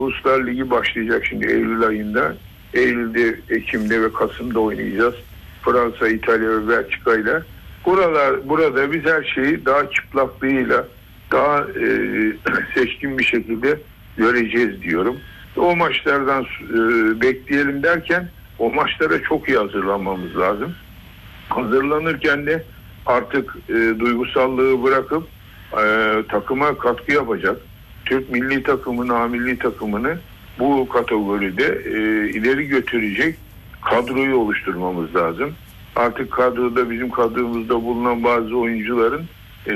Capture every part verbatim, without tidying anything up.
Uluslar Ligi başlayacak şimdi Eylül ayında. Eylül'de, Ekim'de ve Kasım'da oynayacağız. Fransa, İtalya ve Belçika ile. Buralar, burada biz her şeyi daha çıplaklığıyla, daha e, seçkin bir şekilde göreceğiz diyorum. O maçlardan e, bekleyelim derken o maçlara çok iyi hazırlanmamız lazım. Hazırlanırken de artık e, duygusallığı bırakıp e, takıma katkı yapacak. Türk milli takımını, A milli takımını bu kategoride e, ileri götürecek kadroyu oluşturmamız lazım. Artık kadroda, bizim kadromuzda bulunan bazı oyuncuların e,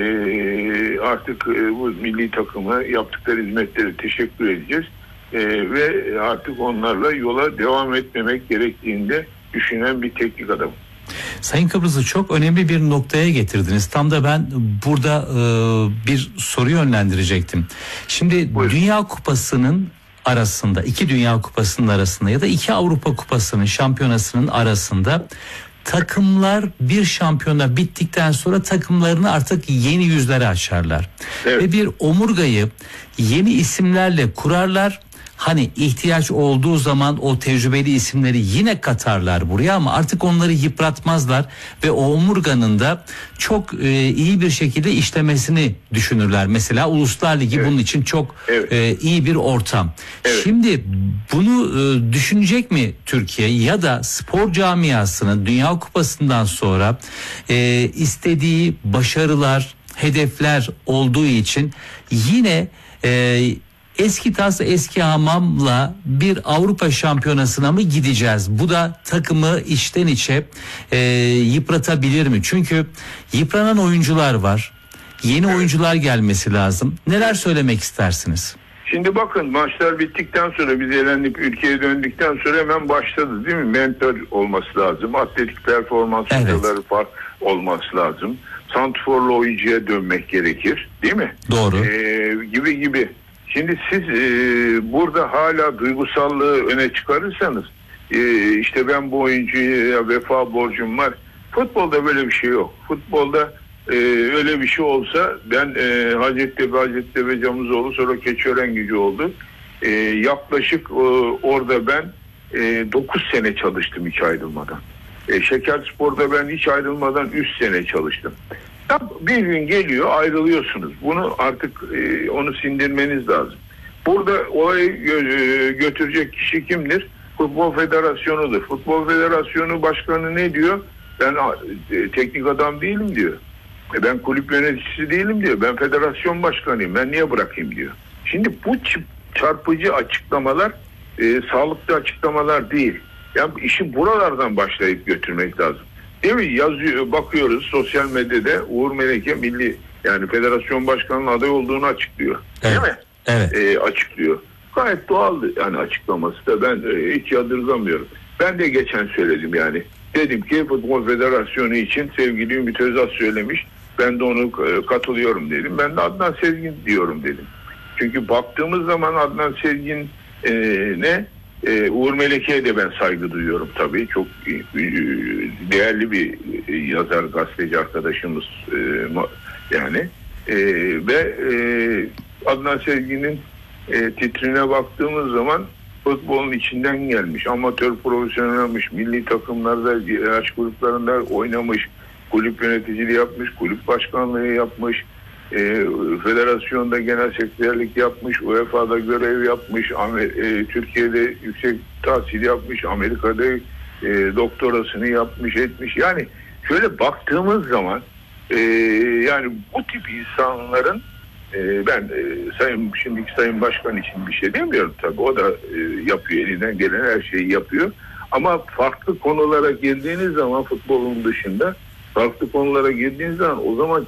artık e, bu milli takıma yaptıkları hizmetleri teşekkür edeceğiz. E, ve artık onlarla yola devam etmemek gerektiğinde düşünen bir teknik adam. Sayın Kıbrıslı, çok önemli bir noktaya getirdiniz. Tam da ben burada e, bir soru yönlendirecektim. Şimdi Buyurun. Dünya Kupası'nın arasında, iki Dünya Kupası'nın arasında ya da iki Avrupa Kupası'nın, şampiyonasının arasında takımlar bir şampiyona bittikten sonra takımlarını artık yeni yüzlere açarlar. Evet. Ve bir omurgayı yeni isimlerle kurarlar. Hani ihtiyaç olduğu zaman o tecrübeli isimleri yine katarlar buraya ama artık onları yıpratmazlar ve o omurganın da çok e, iyi bir şekilde işlemesini düşünürler. Mesela Uluslar Ligi evet. bunun için çok evet. e, iyi bir ortam. Evet. Şimdi bunu e, düşünecek mi Türkiye ya da spor camiasının Dünya Kupası'ndan sonra e, istediği başarılar, hedefler olduğu için yine e, eski tas eski hamamla bir Avrupa şampiyonasına mı gideceğiz? Bu da takımı içten içe e, yıpratabilir mi? Çünkü yıpranan oyuncular var. Yeni oyuncular gelmesi lazım. Neler söylemek istersiniz? Şimdi bakın, maçlar bittikten sonra, biz elendik, ülkeye döndükten sonra hemen başladı değil mi? Mentor olması lazım. Atletik performans evet. hocaları fark olması lazım. Santrforlu oyuncuya dönmek gerekir. Değil mi? Doğru. Ee, gibi gibi. Şimdi siz e, burada hala duygusallığı öne çıkarırsanız e, işte ben bu oyuncuya vefa borcum var. Futbolda böyle bir şey yok. Futbolda e, öyle bir şey olsa ben e, Hacettepe, Hacettepe Camuzoğlu, sonra Keçiören Gücü oldu. E, yaklaşık e, orada ben e, dokuz sene çalıştım hiç ayrılmadan. E, Şekerspor'da ben hiç ayrılmadan üç sene çalıştım. Bir gün geliyor, ayrılıyorsunuz. Bunu artık e, onu sindirmeniz lazım. Burada olayı gö- götürecek kişi kimdir? Futbol Federasyonu'dur. Futbol Federasyonu Başkanı ne diyor? Ben e, teknik adam değilim diyor. E, ben kulüp yöneticisi değilim diyor. Ben federasyon başkanıyım. Ben niye bırakayım diyor. Şimdi bu çarpıcı açıklamalar e, sağlıklı açıklamalar değil. Yani işi buralardan başlayıp götürmek lazım. Değil mi? Yazıyor, bakıyoruz sosyal medyada Uğur Meleke milli, yani federasyon başkanının aday olduğunu açıklıyor. Evet. Değil mi? Evet. E, açıklıyor. Gayet doğaldı yani açıklaması da, ben e, hiç yadırgamıyorum. Ben de geçen söyledim yani. Dedim ki Futbol Federasyonu için sevgili Ümit Özas söylemiş. Ben de onu e, katılıyorum dedim. Ben de Adnan Sezgin diyorum dedim. Çünkü baktığımız zaman Adnan Sezgin e, ne? Ee, Uğur Meleke'ye de ben saygı duyuyorum tabii. Çok e, değerli bir e, yazar, gazeteci arkadaşımız e, yani. E, ve e, Adnan Sezgin'in e, titrine baktığımız zaman futbolun içinden gelmiş. Amatör, profesyonel olmuş, milli takımlarda, yaş gruplarında oynamış, kulüp yöneticiliği yapmış, kulüp başkanlığı yapmış. E, federasyonda genel sekreterlik yapmış, U E F A'da görev yapmış, Amer- e, Türkiye'de yüksek tahsil yapmış, Amerika'da e, doktorasını yapmış etmiş. Yani şöyle baktığımız zaman e, yani bu tip insanların e, ben e, sayın şimdiki Sayın Başkan için bir şey demiyorum tabii, o da e, yapıyor, elinden gelen her şeyi yapıyor. Ama farklı konulara girdiğiniz zaman, futbolun dışında farklı konulara girdiğiniz zaman o zaman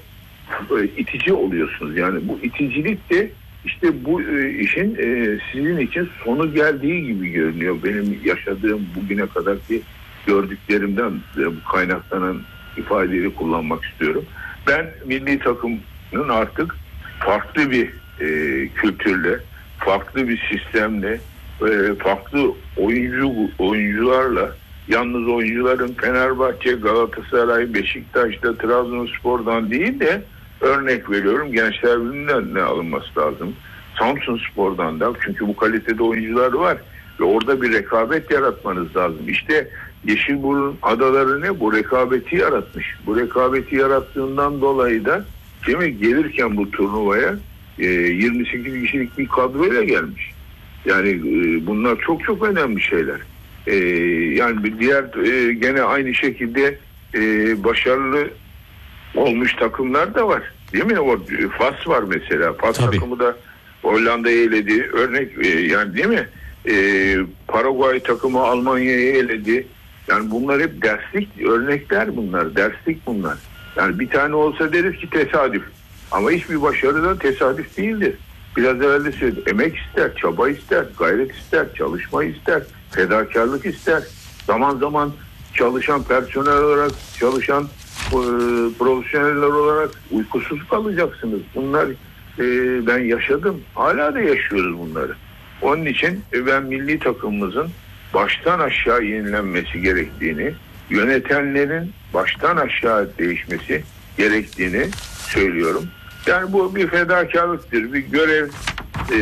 itici oluyorsunuz. Yani bu iticilik de işte bu e, işin e, sizin için sonu geldiği gibi görünüyor. Benim yaşadığım bugüne kadarki gördüklerimden e, bu kaynaklanan ifadeleri kullanmak istiyorum. Ben milli takımın artık farklı bir e, kültürle, farklı bir sistemle, e, farklı oyuncu oyuncularla, yalnız oyuncuların Fenerbahçe, Galatasaray, Beşiktaş'ta, Trabzonspor'dan değil de, örnek veriyorum, Gençler Birliği'nden ne alınması lazım? Samsunspor'dan da, çünkü bu kalitede oyuncular var ve orada bir rekabet yaratmanız lazım. İşte Yeşilburun adaları ne? Bu rekabeti yaratmış. Bu rekabeti yarattığından dolayı da değil mi, gelirken bu turnuvaya e, yirmi sekiz kişilik bir kadroyla gelmiş. Yani e, bunlar çok çok önemli şeyler. E, yani bir diğer e, gene aynı şekilde e, başarılı olmuş takımlar da var. Değil mi? O Fas var mesela. Fas Tabii. takımı da Hollanda'yı eledi. Örnek e, yani değil mi? E, Paraguay takımı Almanya'yı eledi. Yani bunlar hep derslik örnekler bunlar. Derslik bunlar. Yani bir tane olsa deriz ki tesadüf. Ama hiçbir başarı da tesadüf değildir. Biraz evvel de söyledim. Emek ister, çaba ister, gayret ister, çalışma ister, fedakarlık ister. Zaman zaman çalışan personel olarak, çalışan e, profesyoneller olarak uykusuz kalacaksınız. Bunlar e, ben yaşadım. Hala da yaşıyoruz bunları. Onun için e, ben milli takımımızın baştan aşağı yenilenmesi gerektiğini, yönetenlerin baştan aşağı değişmesi gerektiğini söylüyorum. Yani bu bir fedakarlıktır, bir görev e,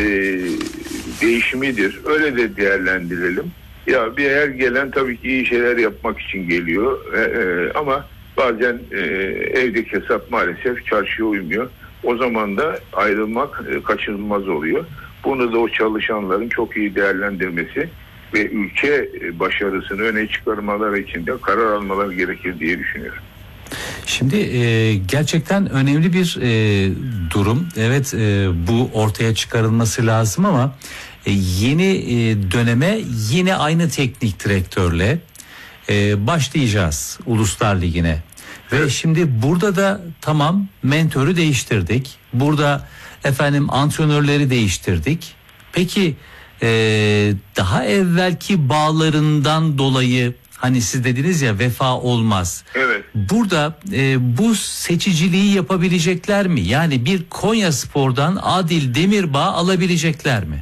değişimidir. Öyle de değerlendirelim. Ya bir her gelen tabii ki iyi şeyler yapmak için geliyor e, e, ama bazen e, evdeki hesap maalesef çarşıya uymuyor. O zaman da ayrılmak e, kaçınılmaz oluyor. Bunu da o çalışanların çok iyi değerlendirmesi ve ülke başarısını öne çıkarmaları için de karar almaları gerekir diye düşünüyorum. Şimdi e, gerçekten önemli bir e, durum. Evet, e, bu ortaya çıkarılması lazım ama e, yeni e, döneme yine aynı teknik direktörle e, başlayacağız Uluslar Ligi'ne. Ve evet. Şimdi burada da tamam, mentörü değiştirdik. Burada efendim antrenörleri değiştirdik. Peki e, daha evvelki bağlarından dolayı, hani siz dediniz ya, vefa olmaz. Evet. Burada e, bu seçiciliği yapabilecekler mi? Yani bir Konyaspor'dan Adil Demirbağ alabilecekler mi?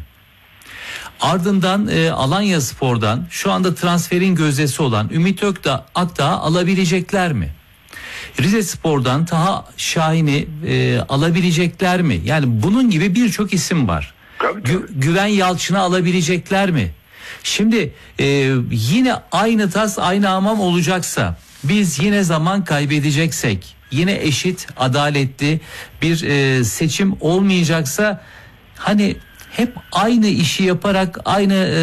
Ardından e, Alanyaspor'dan şu anda transferin gözdesi olan Ümit Ökdağ, Akdağ alabilecekler mi? Rizespor'dan Taha Şahin'i e, alabilecekler mi? Yani bunun gibi birçok isim var. Tabii, tabii. Gü- Güven Yalçın'ı alabilecekler mi? Şimdi e, yine aynı tas aynı hamam olacaksa, biz yine zaman kaybedeceksek, yine eşit, adaletli bir e, seçim olmayacaksa, hani hep aynı işi yaparak aynı e,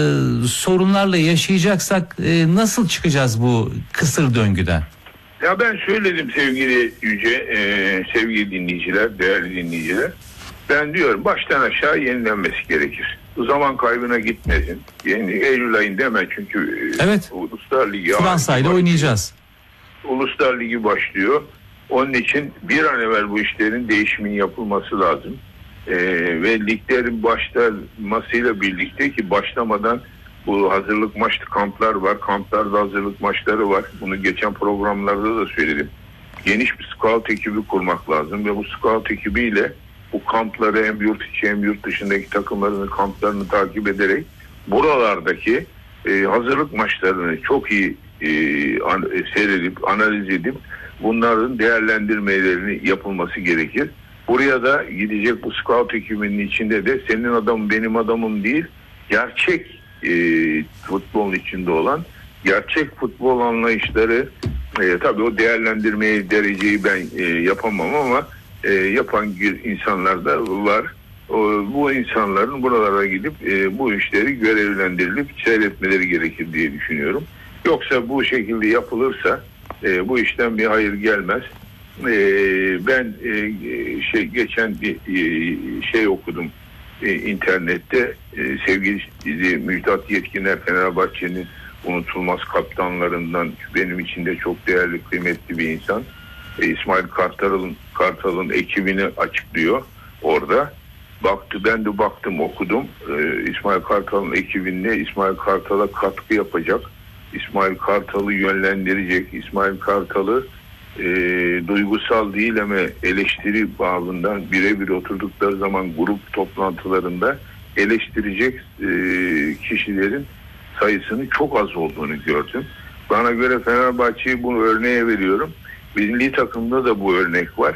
sorunlarla yaşayacaksak e, nasıl çıkacağız bu kısır döngüden? Ya ben söyledim sevgili Yüce, e, sevgili dinleyiciler, değerli dinleyiciler. Ben diyorum baştan aşağı yenilenmesi gerekir. Bu zaman kaybına gitmesin. Yani Eylül ayında hemen, çünkü evet. Uluslar Ligi Fransa ile oynayacağız. Uluslar Ligi başlıyor. Onun için bir an evvel bu işlerin değişimin yapılması lazım. Ee, ve liglerin başlamasıyla birlikte, ki başlamadan bu hazırlık maçlı kamplar var. Kamplarda hazırlık maçları var. Bunu geçen programlarda da söyledim. Geniş bir scout ekibi kurmak lazım ve bu scout ekibiyle bu kampları hem yurt içi hem yurt dışındaki takımların kamplarını takip ederek buralardaki e, hazırlık maçlarını çok iyi e, an, seyredip analiz edip bunların değerlendirmelerini yapılması gerekir. Buraya da gidecek bu scout ekibinin içinde de senin adamın benim adamım değil, gerçek e, futbolun içinde olan gerçek futbol anlayışları, e, tabii o değerlendirmeyi, dereceyi ben e, yapamam ama e, yapan insanlar da var. O, bu insanların buralara gidip e, bu işleri görevlendirilip seyretmeleri gerekir diye düşünüyorum. Yoksa bu şekilde yapılırsa e, bu işten bir hayır gelmez. E, ben e, şey geçen bir e, şey okudum e, internette, e, sevgili Müjdat Yetkinler, Fenerbahçe'nin unutulmaz kaptanlarından, benim için de çok değerli, kıymetli bir insan. E, İsmail Kartal'ın Kartal'ın ekibini açıklıyor orada. Baktı, ben de baktım, okudum. E, İsmail Kartal'ın ekibinde İsmail Kartal'a katkı yapacak, İsmail Kartal'ı yönlendirecek, İsmail Kartal'ı e, duygusal değil ama eleştiri bağımından birebir oturdukları zaman grup toplantılarında eleştirecek e, kişilerin sayısının çok az olduğunu gördüm. Bana göre Fenerbahçe'yi bunu örneğe veriyorum. Milli takımda da bu örnek var.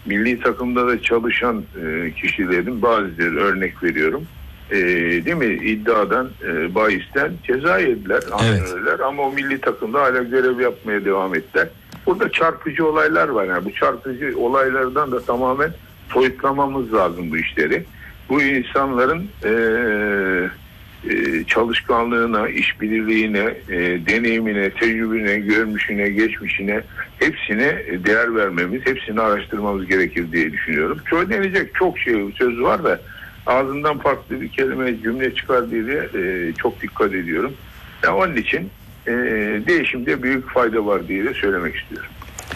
milli takımda da çalışan e, kişilerin bazıları, örnek veriyorum, e, değil mi, iddiadan, e, bahisten ceza yediler, antrenörler, evet. Ama o milli takımda hala görev yapmaya devam ettiler. Burada çarpıcı olaylar var. Yani bu çarpıcı olaylardan da tamamen soyutlamamız lazım bu işleri. Bu insanların e, e, çalışkanlığına, işbirliğine, e, deneyimine, tecrübine, görmüşüne, geçmişine, hepsine değer vermemiz, hepsini araştırmamız gerekir diye düşünüyorum. Söylenecek çok şey, söz var da ağzından farklı bir kelime, cümle çıkar diye e, çok dikkat ediyorum. Yani onun için e, değişimde büyük fayda var diye de söylemek istiyorum.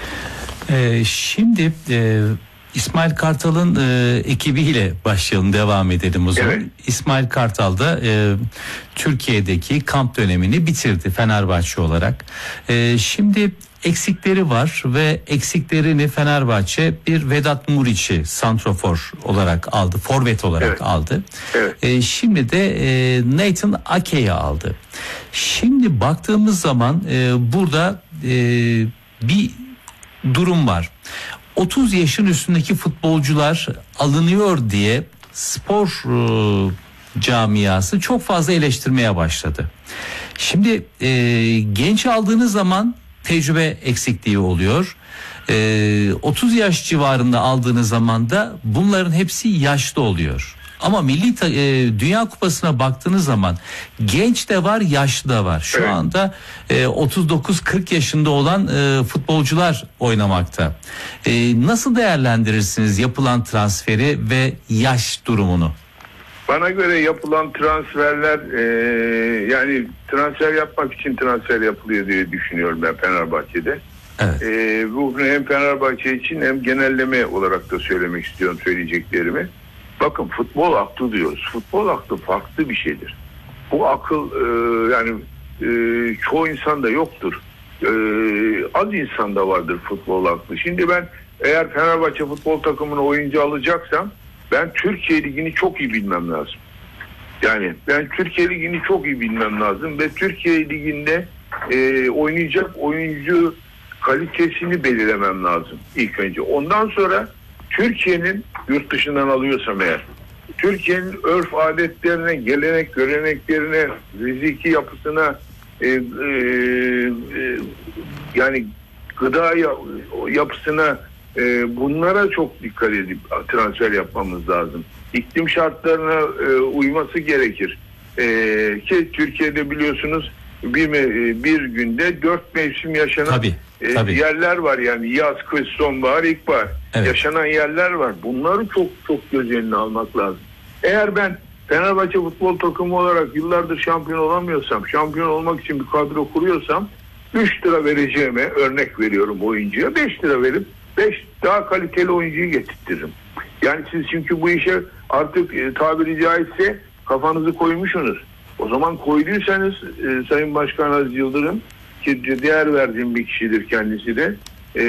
Ee, şimdi e, İsmail Kartal'ın e, ekibiyle başlayalım, devam edelim o zaman. Evet. İsmail Kartal da e, Türkiye'deki kamp dönemini bitirdi Fenerbahçe olarak. E, şimdi eksikleri var ve eksiklerini Fenerbahçe bir Vedat Muriç'i santrofor olarak aldı, forvet olarak evet. aldı. Evet. E, şimdi de e, Nathan Ake'yi aldı. Şimdi baktığımız zaman e, burada e, bir durum var. otuz yaşın üstündeki futbolcular alınıyor diye spor e, camiası çok fazla eleştirmeye başladı. Şimdi e, genç aldığınız zaman tecrübe eksikliği oluyor. E, otuz yaş civarında aldığınız zaman da bunların hepsi yaşlı oluyor. Ama milli ta- e, Dünya Kupası'na baktığınız zaman genç de var, yaşlı da var. Şu evet. anda e, otuz dokuz kırk yaşında olan e, futbolcular oynamakta. E, nasıl değerlendirirsiniz yapılan transferi ve yaş durumunu? Bana göre yapılan transferler e, yani transfer yapmak için transfer yapılıyor diye düşünüyorum ben Fenerbahçe'de. Evet. E, bu hem Fenerbahçe için hem genelleme olarak da söylemek istiyorum söyleyeceklerimi. Bakın, futbol aklı diyoruz. Futbol aklı farklı bir şeydir. Bu akıl e, yani e, çoğu insanda yoktur. E, az insanda vardır futbol aklı. Şimdi ben eğer Fenerbahçe futbol takımına oyuncu alacaksam ben Türkiye Ligi'ni çok iyi bilmem lazım. Yani ben Türkiye Ligi'ni çok iyi bilmem lazım ve Türkiye Ligi'nde e, oynayacak oyuncu kalitesini belirlemem lazım ilk önce. Ondan sonra Türkiye'nin, yurt dışından alıyorsam eğer, Türkiye'nin örf adetlerine, gelenek göreneklerine, fiziki yapısına, e, e, e, yani gıda yapısına, e, bunlara çok dikkat edip transfer yapmamız lazım. İklim şartlarına e, uyması gerekir. E, ki Türkiye'de biliyorsunuz bir bir günde dört mevsim yaşanan tabii, tabii. yerler var, yani yaz, kış, sonbahar, ilkbahar. Evet. Yaşanan yerler var. Bunları çok çok göz önüne almak lazım. Eğer ben Fenerbahçe futbol takımı olarak yıllardır şampiyon olamıyorsam, şampiyon olmak için bir kadro kuruyorsam üç lira vereceğime, örnek veriyorum, oyuncuya beş lira verip beş daha kaliteli oyuncuyu getirtirim. Yani siz çünkü bu işe artık e, tabiri caizse kafanızı koymuşsunuz. O zaman koyduysanız e, Sayın Başkan Aziz Yıldırım, ki değer verdiğim bir kişidir kendisi de e,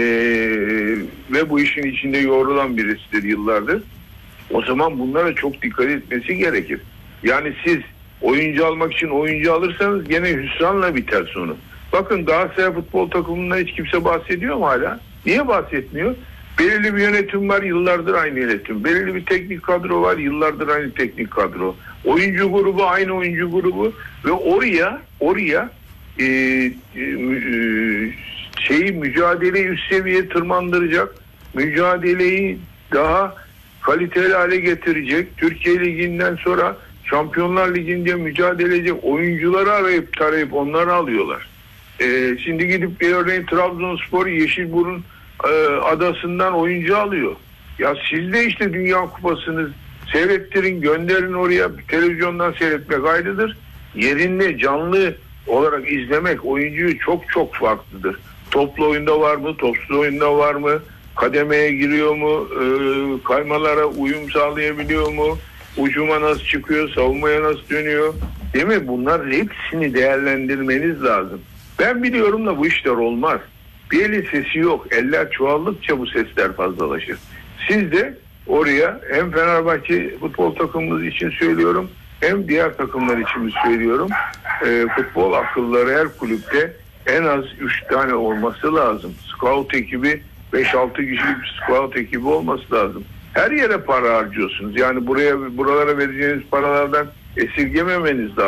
ve bu işin içinde yoğrulan birisidir yıllardır. O zaman bunlara çok dikkat etmesi gerekir. Yani siz oyuncu almak için oyuncu alırsanız gene hüsranla biter sonu. Bakın, Galatasaray futbol takımından hiç kimse bahsediyor mu hala? Niye bahsetmiyor? Belirli bir yönetim var, yıllardır aynı yönetim. Belirli bir teknik kadro var, yıllardır aynı teknik kadro. Oyuncu grubu aynı oyuncu grubu ve oraya oraya e, e, şeyi mücadeleyi üst seviyeye tırmandıracak, mücadeleyi daha kaliteli hale getirecek, Türkiye Ligi'nden sonra Şampiyonlar Ligi'nde mücadele edecek oyuncuları arayıp tarayıp onları alıyorlar. E, şimdi gidip bir örneğin Trabzonspor Yeşilburun e, adasından oyuncu alıyor. Ya siz de işte Dünya Kupası'nı seyrettirin, gönderin oraya. Televizyondan seyretmek ayrıdır. Yerinde canlı olarak izlemek oyuncuyu çok çok farklıdır. Toplu oyunda var mı? Topsuz oyunda var mı? Kademeye giriyor mu? E, kaymalara uyum sağlayabiliyor mu? Ucuma nasıl çıkıyor? Savunmaya nasıl dönüyor? Değil mi? Bunlar hepsini değerlendirmeniz lazım. Ben biliyorum da bu işler olmaz. Bir elin sesi yok. Eller çoğaldıkça bu sesler fazlalaşır. Siz de oraya, hem Fenerbahçe futbol takımımız için söylüyorum, hem diğer takımlar için söylüyorum, e, futbol akılları her kulüpte en az üç tane olması lazım. Scout ekibi beş altı kişilik bir squat ekibi olması lazım. Her yere para harcıyorsunuz. Yani buraya buralara vereceğiniz paralardan esirgememeniz lazım.